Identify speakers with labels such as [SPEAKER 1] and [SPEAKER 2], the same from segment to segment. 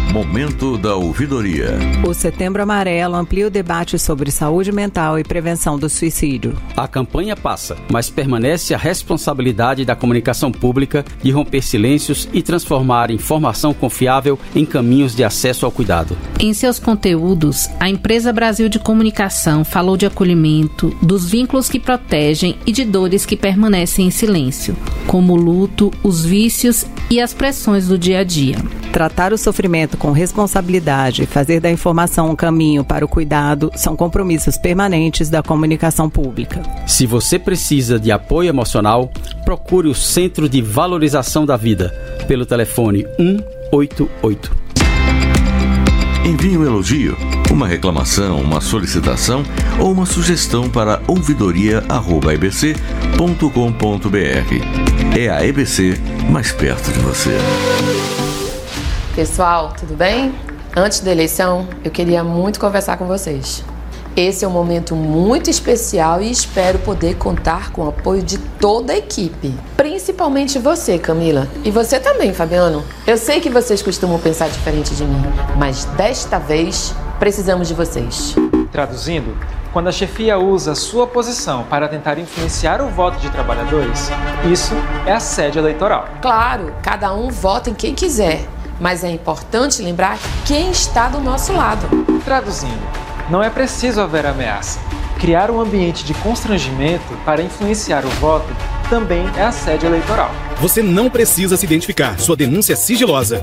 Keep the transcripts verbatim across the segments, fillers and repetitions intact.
[SPEAKER 1] Momento da ouvidoria.
[SPEAKER 2] O Setembro Amarelo amplia o debate sobre saúde mental e prevenção do suicídio.
[SPEAKER 3] A campanha passa, mas permanece a responsabilidade da comunicação pública de romper silêncios e transformar informação confiável em caminhos de acesso ao cuidado.
[SPEAKER 4] Em seus conteúdos, a Empresa Brasil de Comunicação falou de acolhimento, dos vínculos que protegem e de dores que permanecem em silêncio, como o luto, os vícios e as pressões do dia a dia.
[SPEAKER 2] Tratar o sofrimento com responsabilidade e fazer da informação um caminho para o cuidado são compromissos permanentes da comunicação pública.
[SPEAKER 3] Se você precisa de apoio emocional, procure o Centro de Valorização da Vida pelo telefone um oito oito.
[SPEAKER 1] Envie um elogio, uma reclamação, uma solicitação ou uma sugestão para ouvidoria arroba e b c ponto com ponto b r. É a E B C mais perto de você.
[SPEAKER 5] Pessoal, tudo bem? Antes da eleição, eu queria muito conversar com vocês. Esse é um momento muito especial e espero poder contar com o apoio de toda a equipe. Principalmente você, Camila. E você também, Fabiano. Eu sei que vocês costumam pensar diferente de mim, mas desta vez precisamos de vocês.
[SPEAKER 6] Traduzindo, quando a chefia usa sua posição para tentar influenciar o voto de trabalhadores, isso é assédio eleitoral.
[SPEAKER 5] Claro, cada um vota em quem quiser, mas é importante lembrar quem está do nosso lado.
[SPEAKER 6] Traduzindo, não é preciso haver ameaça. Criar um ambiente de constrangimento para influenciar o voto também é assédio eleitoral.
[SPEAKER 7] Você não precisa se identificar, sua denúncia é sigilosa.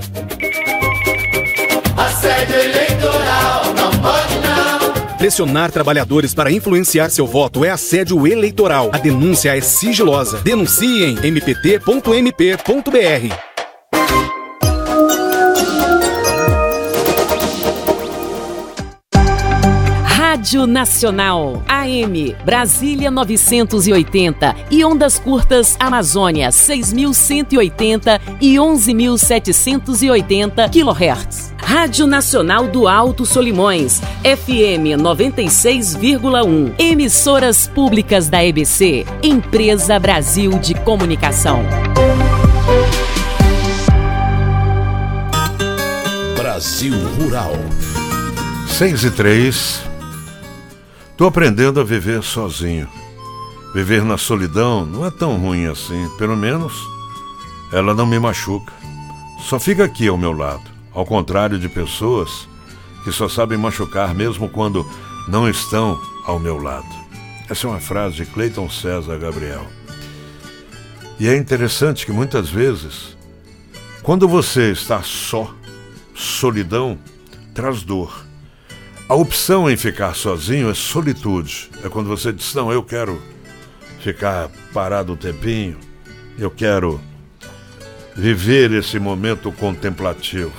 [SPEAKER 8] Assédio eleitoral, não pode não.
[SPEAKER 7] Pressionar trabalhadores para influenciar seu voto é assédio eleitoral. A denúncia é sigilosa. Denuncie em m p t ponto m p ponto b r.
[SPEAKER 9] Rádio Nacional, A M, Brasília novecentos e oitenta e ondas curtas Amazônia seis mil cento e oitenta e onze mil setecentos e oitenta quilohertz. Rádio Nacional do Alto Solimões, F M noventa e seis vírgula um. Emissoras públicas da E B C, Empresa Brasil de Comunicação.
[SPEAKER 10] Brasil Rural.
[SPEAKER 11] seis e três. Tô aprendendo a viver sozinho. Viver na solidão não é tão ruim assim. Pelo menos, ela não me machuca. Só fica aqui ao meu lado. Ao contrário de pessoas que só sabem machucar mesmo quando não estão ao meu lado. Essa é uma frase de Cleiton César Gabriel. E é interessante que muitas vezes, quando você está só, solidão traz dor. A opção em ficar sozinho é solitude. É quando você diz, não, eu quero ficar parado um tempinho, eu quero viver esse momento contemplativo.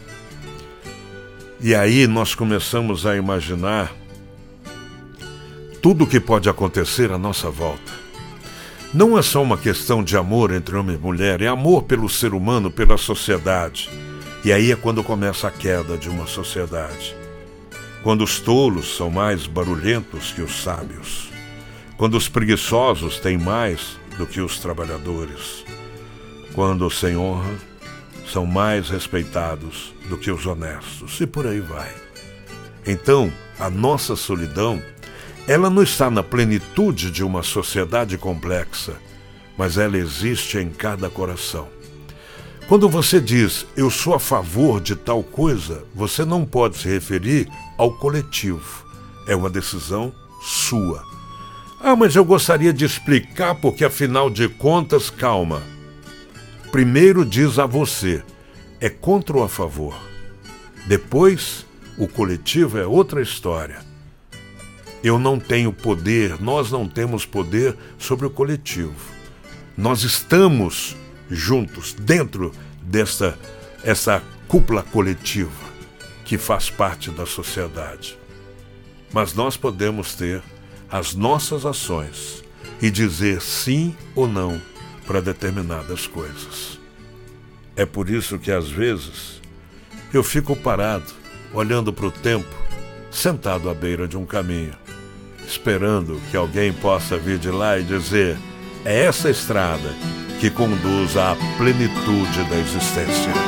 [SPEAKER 11] E aí nós começamos a imaginar tudo o que pode acontecer à nossa volta. Não é só uma questão de amor entre homem e mulher, é amor pelo ser humano, pela sociedade. E aí é quando começa a queda de uma sociedade. Quando os tolos são mais barulhentos que os sábios. Quando os preguiçosos têm mais do que os trabalhadores. Quando os sem honra são mais respeitados do que os honestos. E por aí vai. Então, a nossa solidão, ela não está na plenitude de uma sociedade complexa, mas ela existe em cada coração. Quando você diz, eu sou a favor de tal coisa, você não pode se referir ao coletivo. É uma decisão sua. Ah, mas eu gostaria de explicar porque, afinal de contas, calma. Primeiro diz a você, é contra ou a favor? Depois, o coletivo é outra história. Eu não tenho poder, nós não temos poder sobre o coletivo. Nós estamos juntos, dentro dessa essa cúpula coletiva que faz parte da sociedade. Mas nós podemos ter as nossas ações e dizer sim ou não para determinadas coisas. É por isso que às vezes eu fico parado, olhando para o tempo, sentado à beira de um caminho, esperando que alguém possa vir de lá e dizer, é essa estrada que conduz à plenitude da existência.